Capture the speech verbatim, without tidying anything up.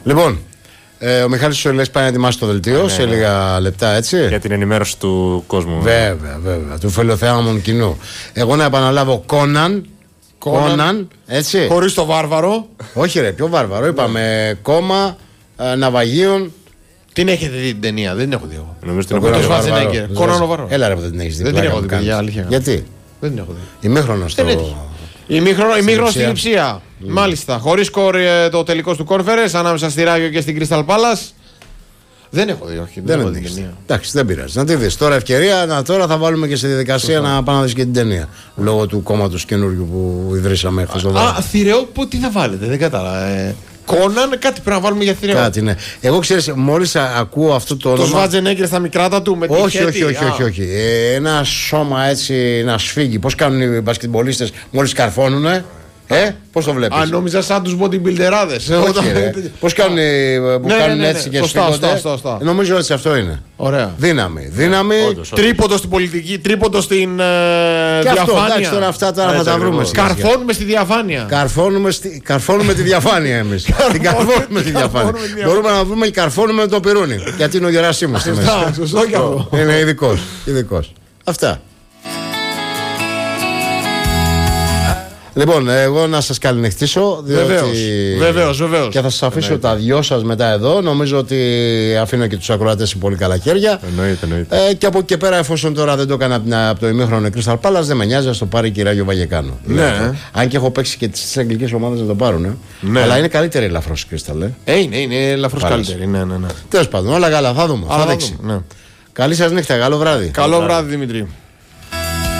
Λοιπόν, ε, ο Μιχάλης Σολές πάει να ετοιμάσει το δελτίο, ναι, σε ναι. λίγα λεπτά, έτσι. Για την ενημέρωση του κόσμου. Βέβαια, βέβαια. Του φιλοθεάμων κοινού. Εγώ να επαναλάβω Κόναν. Κόναν, έτσι. Χωρίς το βάρβαρο. Όχι, ρε, πιο βάρβαρο. Είπαμε κόμμα ε, ναυαγίων. Την έχετε δει την ταινία, δεν την έχω δει εγώ. Νομίζω την έχω δει. Κόναν ο βάρβαρο. Έλα, ρε, που δεν την έχεις δει. Δεν την έχω δει, για αλήθεια. Γιατί? Δεν την έχω δει. Ημίχρονο στο. Ημίχρονο στη Λειψία. Mm. Μάλιστα. Χωρίς σκορ το τελικό του Conference ανάμεσα στη Ράγιο και στην Crystal Palace. Δεν έχω δει, όχι. Δεν, δεν έχω δει την ταινία. Εντάξει, δεν πειράζει. Να τη δεις. Τώρα ευκαιρία, να, τώρα θα βάλουμε και στη διαδικασία Σωστά. να πάμε να δεις και την ταινία. Λόγω του κόμματος καινούριου που ιδρύσαμε χθες το βράδυ. Α, θηρεό, τι θα βάλετε, δεν κατάλαβα. Ε, Κόναν, κάτι πρέπει να βάλουμε για θηρεό. Κάτι, ναι. Εγώ ξέρεις, μόλις ακούω αυτό το όνομα. Το Σβάτζενέγκερ στα μικράτα του με τη όχι, όχι, όχι, όχι, όχι. Ε, ένα σώμα έτσι, ένα σφίγγι. Πώς κάνουν οι μπασκετμπολίστες μόλις καρφώνουνε. Ε, πώς το βλέπεις? Αν νόμιζα σαν τους bodybuilderάδες. Πώς κάνουν που ναι, κάνουν ναι, ναι, έτσι ναι. και σφίγγονται. Νομίζω ότι αυτό είναι. Ωραία. Δύναμη. Δύναμη. Τρίποντο στην πολιτική, τρίποντο στην ε, και διαφάνεια. Αυτό, εντάξει, τώρα αυτά τώρα θα τα βρούμε. Καρφώνουμε στη διαφάνεια. Καρφώνουμε, στη, καρφώνουμε τη διαφάνεια εμείς. Την καρφώνουμε τη διαφάνεια. Μπορούμε να βρούμε και καρφώνουμε το πυρούνι. Γιατί είναι ο Γερασίμος στη μέση. Σωστό κι αυτό. Είναι ειδικός. Αυτά. Λοιπόν, εγώ να σας καληνυχτήσω. Βεβαίως, βεβαίως, βεβαίως. Και θα σας αφήσω τα δυο σας μετά εδώ. Νομίζω ότι αφήνω και τους ακροατές σε πολύ καλά χέρια. Εννοείται, εννοείται. Ε, και από εκεί και πέρα, εφόσον τώρα δεν το έκανα από το ημίχρονο Crystal Palace, δεν με νοιάζει να το πάρει και η Ράγιο Βαγεκάνο. Ναι. Ε. Αν και έχω παίξει και τις αγγλικές ομάδες να το πάρουν. Ε. Ναι. Αλλά είναι καλύτερη ελαφρώς η Crystal. Ε, ε είναι, είναι ελαφρώς καλύτερη. Ναι, ναι, ναι. Τέλος πάντων, όλα καλά, θα δούμε. Θα δείξει. Ναι. Καλή σας νύχτα, καλό βράδυ. Καλό βράδυ, Δημήτρη.